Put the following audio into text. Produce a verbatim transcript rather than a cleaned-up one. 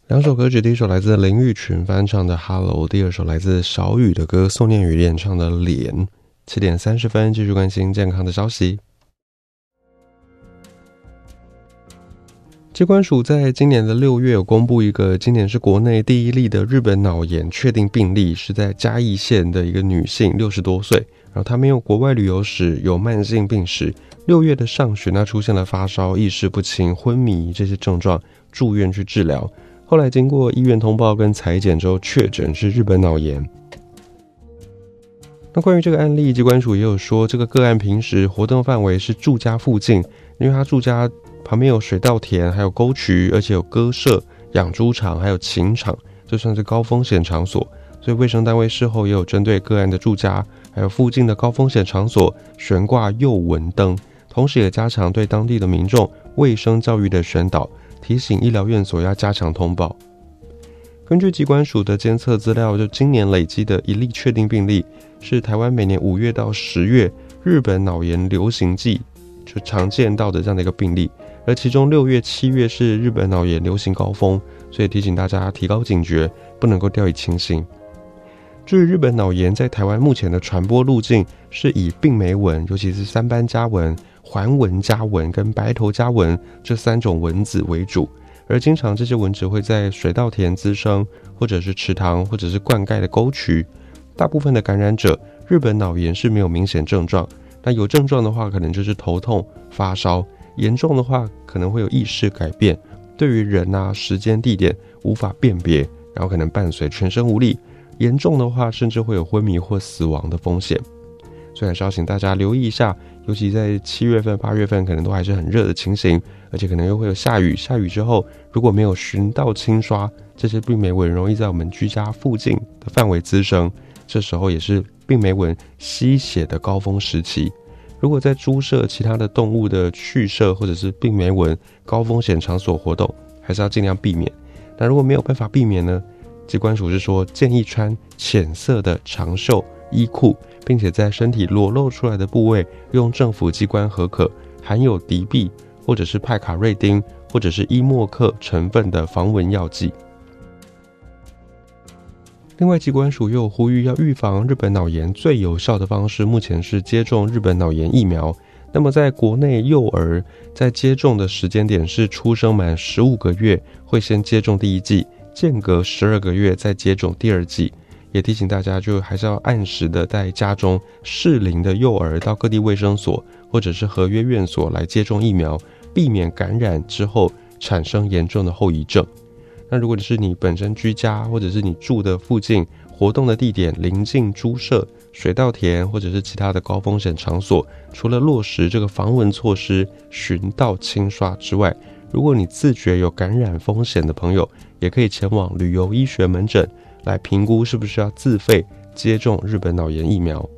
两首歌曲，第一首来自林育群翻唱的 Hello， 第二首来自小雨的歌，宋念宇演唱的脸。七点三十分，继续关心健康的消息。疾管署在今年的六月有公布一个，今年是国内第一例的日本脑炎确定病例，是在嘉义县的一个女性，六十多岁，然后她没有国外旅游史，有慢性病史。六月的上旬，她出现了发烧、意识不清、昏迷这些症状，住院去治疗。后来经过医院通报跟采检之后，确诊是日本脑炎。那关于这个案例，疾管署也有说，这个个案平时活动范围是住家附近，因为他住家旁边有水稻田，还有沟渠，而且有鸽舍、养猪场，还有禽场，这算是高风险场所。所以卫生单位事后也有针对个案的住家，还有附近的高风险场所悬挂诱蚊灯，同时也加强对当地的民众卫生教育的宣导，提醒医疗院所要加强通报。根据疾管署的监测资料，就今年累积的一例确定病例是台湾每年五月到十月日本脑炎流行季就常见到的这样的一个病例，而其中六月、七月是日本脑炎流行高峰，所以提醒大家提高警觉，不能够掉以轻心。至于日本脑炎在台湾目前的传播路径是以病媒蚊，尤其是三斑家蚊、环纹家蚊跟白头家蚊这三种蚊子为主，而经常这些蚊子会在水稻田滋生，或者是池塘，或者是灌溉的沟渠。大部分的感染者日本脑炎是没有明显症状，那有症状的话可能就是头痛、发烧，严重的话可能会有意识改变，对于人啊、时间、地点无法辨别，然后可能伴随全身无力，严重的话甚至会有昏迷或死亡的风险。所以还是要请大家留意一下，尤其在七月份、八月份可能都还是很热的情形，而且可能又会有下雨，下雨之后如果没有巡倒清刷，这些病媒蚊容易在我们居家附近的范围滋生，这时候也是病媒蚊吸血的高峰时期。如果在猪舍、其他的动物的畜舍或者是病媒蚊高风险场所活动，还是要尽量避免。那如果没有办法避免呢，疾管署是说建议穿浅色的长袖衣裤，并且在身体裸露出来的部位用政府机关核可含有敌避或者是派卡瑞丁或者是伊莫克成分的防蚊药剂。另外，疾管署又有呼吁，要预防日本脑炎最有效的方式目前是接种日本脑炎疫苗。那么在国内幼儿在接种的时间点是出生满十五个月会先接种第一剂，间隔十二个月再接种第二剂。也提醒大家，就还是要按时的在家中适龄的幼儿到各地卫生所或者是合约院所来接种疫苗，避免感染之后产生严重的后遗症。那如果是你本身居家或者是你住的附近活动的地点临近猪舍、水稻田或者是其他的高风险场所，除了落实这个防蚊措施巡倒清刷之外，如果你自觉有感染风险的朋友，也可以前往旅游医学门诊来评估是不是要自费接种日本脑炎疫苗。